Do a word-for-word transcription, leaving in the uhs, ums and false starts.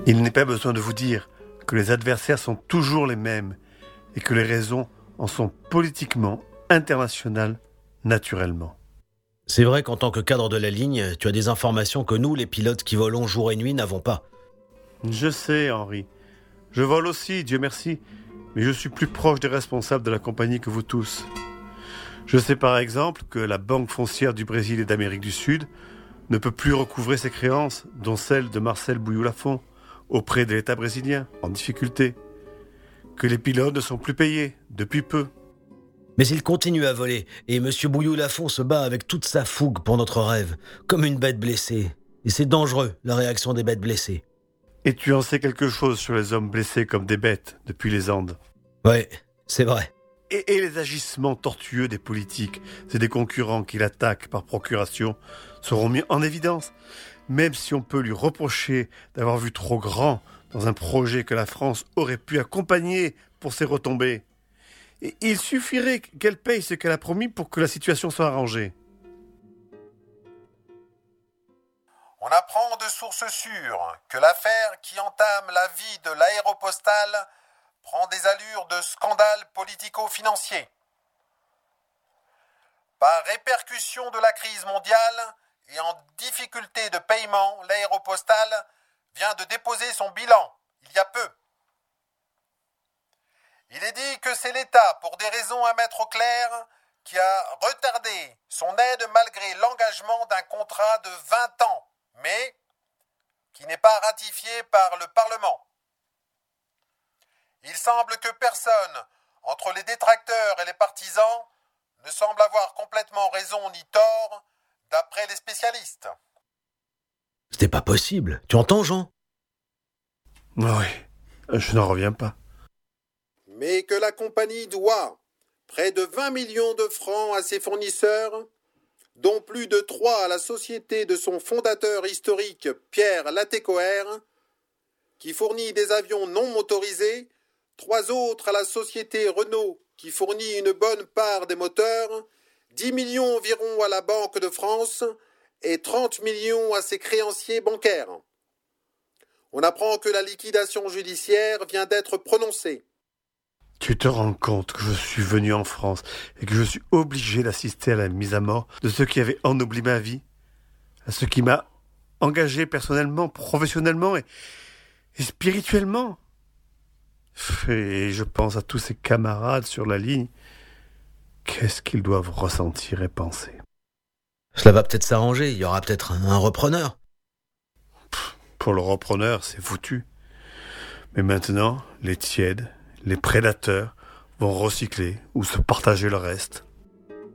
Il n'est pas besoin de vous dire que les adversaires sont toujours les mêmes et que les raisons en sont politiquement, internationales, naturellement. C'est vrai qu'en tant que cadre de la ligne, tu as des informations que nous, les pilotes qui volons jour et nuit, n'avons pas. Je sais, Henri. Je vole aussi, Dieu merci, mais je suis plus proche des responsables de la compagnie que vous tous. Je sais par exemple que la Banque foncière du Brésil et d'Amérique du Sud ne peut plus recouvrer ses créances, dont celle de Marcel Bouilloux-Lafont, auprès de l'État brésilien, en difficulté. Que les pilotes ne sont plus payés, depuis peu. Mais il continue à voler, et M. Bouilloux-Lafont se bat avec toute sa fougue pour notre rêve, comme une bête blessée. Et c'est dangereux, la réaction des bêtes blessées. Et tu en sais quelque chose sur les hommes blessés comme des bêtes, depuis les Andes. Ouais, c'est vrai. Et, et les agissements tortueux des politiques et des concurrents qui l'attaquent par procuration seront mis en évidence, même si on peut lui reprocher d'avoir vu trop grand dans un projet que la France aurait pu accompagner pour ses retombées. Et il suffirait qu'elle paye ce qu'elle a promis pour que la situation soit arrangée. On apprend de sources sûres que l'affaire qui entame la vie de l'Aéropostale prend des allures de scandale politico-financier. Par répercussion de la crise mondiale et en difficulté de paiement, l'Aéropostale vient de déposer son bilan il y a peu. Il est dit que c'est l'État, pour des raisons à mettre au clair, qui a retardé son aide malgré l'engagement d'un contrat de vingt ans, mais qui n'est pas ratifié par le Parlement. Il semble que personne, entre les détracteurs et les partisans, ne semble avoir complètement raison ni tort, d'après les spécialistes. C'était pas possible. Tu entends, Jean ? Oui, je n'en reviens pas. Mais que la compagnie doit près de vingt millions de francs à ses fournisseurs, dont plus de trois à la société de son fondateur historique Pierre Latécoère, qui fournit des avions non motorisés, trois autres à la société Renault, qui fournit une bonne part des moteurs, dix millions environ à la Banque de France et trente millions à ses créanciers bancaires. On apprend que la liquidation judiciaire vient d'être prononcée. Tu te rends compte que je suis venu en France et que je suis obligé d'assister à la mise à mort de ceux qui avaient ennobli ma vie, à ce qui m'a engagé personnellement, professionnellement et, et spirituellement. Et je pense à tous ces camarades sur la ligne. Qu'est-ce qu'ils doivent ressentir et penser ? Cela va peut-être s'arranger, il y aura peut-être un repreneur. Pour le repreneur, c'est foutu. Mais maintenant, les tièdes, les prédateurs vont recycler ou se partager le reste.